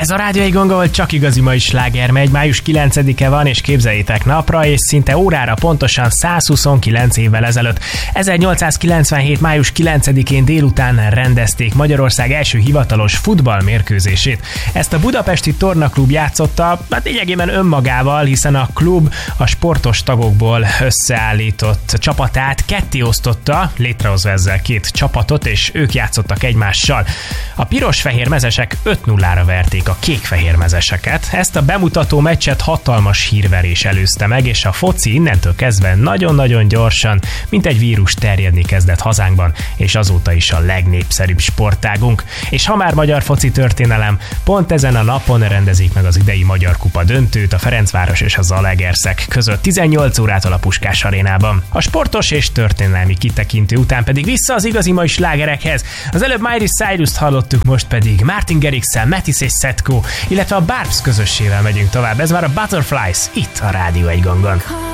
Ez a Rádió egy Gong, ahol csak igazi mai sláger megy. Május 9-e van, és képzeljétek, napra és szinte órára pontosan 129 évvel ezelőtt. 1897. május 9-én délután rendezték Magyarország első hivatalos futballmérkőzését. Ezt a budapesti Tornaklub játszotta, hát lényegében önmagával, hiszen a klub a sportos tagokból összeállított csapatát kettéosztotta, létrehozva ezzel két csapatot, és ők játszottak egymással. A piros-fehér mezesek 5-0-ra verték a kék-fehér mezeseket. Ezt a bemutató meccset hatalmas hírverés előzte meg, és a foci innentől kezdve nagyon-nagyon gyorsan, mint egy vírus terjedni kezdett hazánkban, és azóta is a legnépszerűbb sportágunk. És ha már magyar foci történelem, pont ezen a napon rendezik meg az idei Magyar Kupa döntőt a Ferencváros és a Zalaegerszeg között 18 órától a Puskás arénában. A sportos és történelmi kitekintő után pedig vissza az igazi mai slágerekhez. Az előbb Miley Cyrust hallottuk, most pedig Martin Garrix-szel, Matisse és Setko, illetve a Barbs közössével megyünk tovább. Ez már a Butterflies, itt a Rádió egy Gongon.